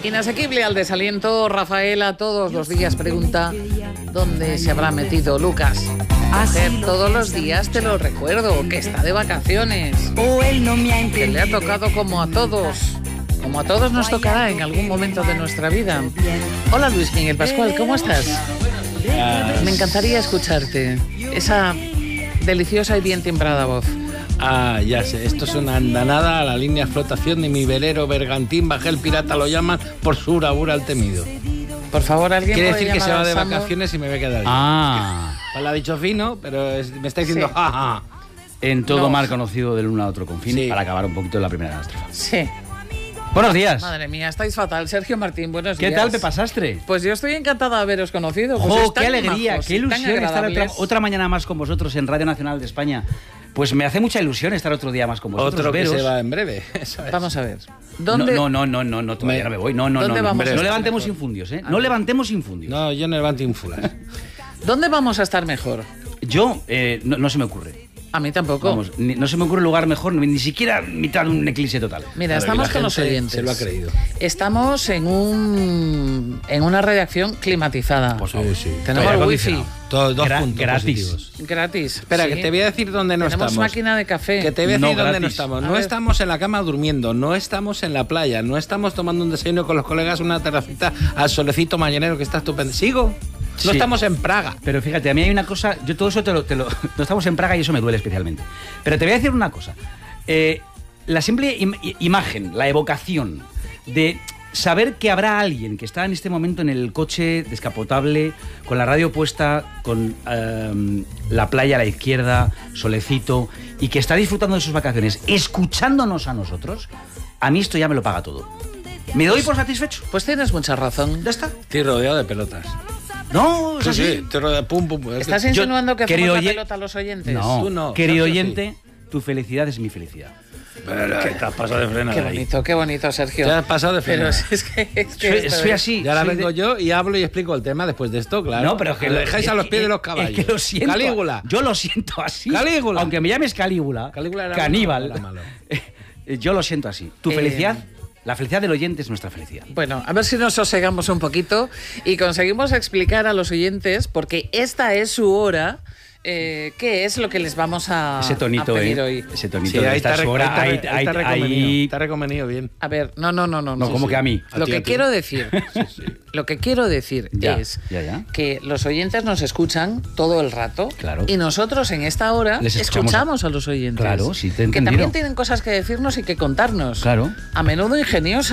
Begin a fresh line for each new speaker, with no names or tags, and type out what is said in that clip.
Inasequible al desaliento, Rafaela todos los días pregunta ¿dónde se habrá metido Lucas? Mujer, todos los días te lo recuerdo, que está de vacaciones.
O él no me ha
Que le ha
entendido.
tocado como a todos nos tocará en algún momento de nuestra vida. Hola Luis Miguel Pascual, ¿cómo estás? Me encantaría escucharte, esa deliciosa y bien timbrada voz.
Ah, ya sé, esto es una andanada a la línea de flotación de mi velero bergantín, bajé el pirata, lo llaman por su bravura al temido.
Por favor, alguien
Quiere
puede
decir que se
llamar
va de
al Sandro?
vacaciones y me voy a quedar aquí. Pues lo ha dicho fino, pero me está diciendo
Sí.
jaja.
En todo
No.
mal conocido del uno a otro confín,
Sí.
para acabar un poquito en la primera catástrofe.
Sí.
Buenos días.
Madre mía, estáis fatal. Sergio Martín, buenos
¿Qué
días.
tal, Pepa Sastre?
Pues yo estoy encantada de haberos conocido. Pues
¡Jo,
sois
qué
tan
alegría,
majos
qué
y tan
ilusión estar
agradables.
otra mañana más con vosotros en Radio Nacional de España! Pues me hace mucha ilusión estar otro día más con vosotros.
Otro que
veros.
se va en breve. Eso es.
Vamos a ver. ¿Dónde?
No, todavía no me voy. No,
¿Dónde vamos a
no
estar
levantemos
mejor?
infundios, ¿eh? No levantemos infundios.
No, yo no levanto infulas.
¿Dónde vamos a estar mejor?
Yo, no se me ocurre.
A mí tampoco.
Vamos, no se me ocurre lugar mejor, ni siquiera mitad de un eclipse total.
Mira,
Claro,
estamos
y la
con los
gente
oyentes.
se lo ha creído.
Estamos en una redacción climatizada.
Por favor.
Sí, sí.
Tenemos
Aire
el wifi
acondicionado.
Todos dos puntos
gratis.
positivos.
gratis.
Espera,
Sí.
que te voy a decir dónde no
Tenemos
estamos.
máquina de café.
Que te voy a
No
decir dónde no
gratis.
estamos.
A
No
ver.
estamos en la cama durmiendo, no estamos en la playa, no estamos tomando un desayuno con los colegas en una terracita al solecito mañanero que está estupendo. ¿Sigo? No
Sí.
estamos en Praga.
Pero fíjate, a mí hay una cosa, yo todo eso no estamos en Praga y eso me duele especialmente. Pero te voy a decir una cosa. La simple imagen, la evocación de saber que habrá alguien que está en este momento en el coche descapotable, con la radio puesta, con la playa a la izquierda, solecito, y que está disfrutando de sus vacaciones, escuchándonos a nosotros, a mí esto ya me lo paga todo. ¿Me doy por satisfecho?
Pues tienes mucha razón.
¿Ya está?
Estoy rodeado de pelotas.
No, es
Sí,
así.
sí, estoy rodeado. Pum, pum, pum.
¿Estás
Yo-
insinuando que hacemos
querido
la
oye-
pelota a los oyentes?
No,
Tú no,
querido
Sergio,
oyente, tu felicidad es mi felicidad.
Pero, ¿qué te has pasado de frenada ahí?
Qué bonito, Sergio.
Te has pasado de
Pero
frenada.
es que
Soy así.
Y ahora
soy
vengo
de-
yo y hablo y explico el tema después de esto, claro.
No, pero es que
lo dejáis a los pies de los caballos.
Es que lo siento.
Calígula.
Yo lo siento así.
Calígula.
Aunque me llames Calígula,
Calígula era
Caníbal,
malo, era malo.
yo lo siento así. Tu felicidad, la felicidad del oyente es nuestra felicidad.
Bueno, a ver si nos sosegamos un poquito y conseguimos explicar a los oyentes, porque esta es su hora, qué es lo que les vamos a,
Ese tonito,
a pedir hoy.
Ese tonito
Sí,
de
ahí
esta
está,
hora, ahí,
está reconvenido bien.
A ver, no.
No, como que a mí.
Lo
A ti,
que
a ti.
quiero decir, lo que quiero decir
Ya,
es
ya.
que los oyentes nos escuchan todo el rato,
Claro.
y nosotros en esta hora
Les
escuchamos a los oyentes.
Claro, sí, te he
que
entendido.
también tienen cosas que decirnos y que contarnos.
Claro.
A menudo ingeniosas.